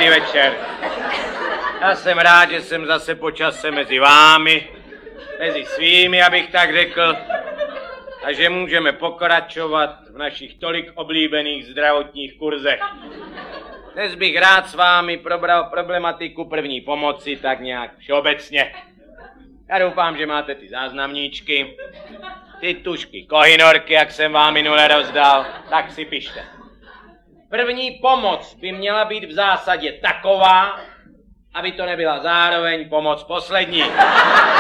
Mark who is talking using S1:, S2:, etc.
S1: dobrý večer. Já jsem rád, že jsem zase po čase mezi vámi, mezi svými, abych tak řekl, a že můžeme pokračovat v našich tolik oblíbených zdravotních kurzech. Dnes bych rád s vámi probral problematiku první pomoci tak nějak všeobecně. Já doufám, že máte ty záznamníčky, ty tužky kohinorky, jak jsem vám minule rozdal, tak si pište. První pomoc by měla být v zásadě taková, aby to nebyla zároveň pomoc poslední.